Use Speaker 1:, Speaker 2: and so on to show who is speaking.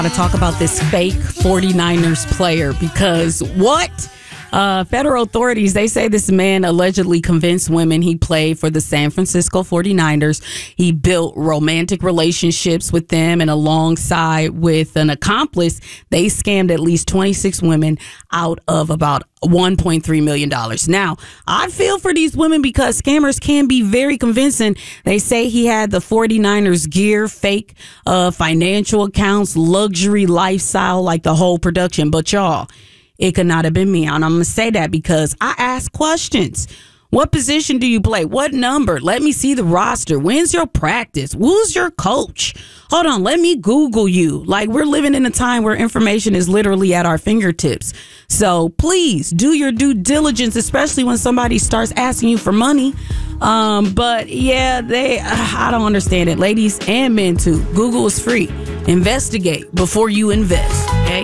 Speaker 1: To talk about this fake 49ers player because what? Federal authorities, they say this man allegedly convinced women he played for the San Francisco 49ers. He built romantic relationships with them, and alongside with an accomplice, they scammed at least 26 women out of about $1.3 million. Now, I feel for these women because scammers can be very convincing. They say he had the 49ers gear, fake financial accounts, luxury lifestyle, like the whole production. But y'all, it could not have been me. And I'm going to say that because I ask questions. What position do you play? What number? Let me see the roster. When's your practice? Who's your coach? Hold on, let me Google you. Like, we're living in a time where information is literally at our fingertips. So please do your due diligence, especially when somebody starts asking you for money. But yeah, I don't understand it. Ladies and men too. Google is free. Investigate before you invest. Okay.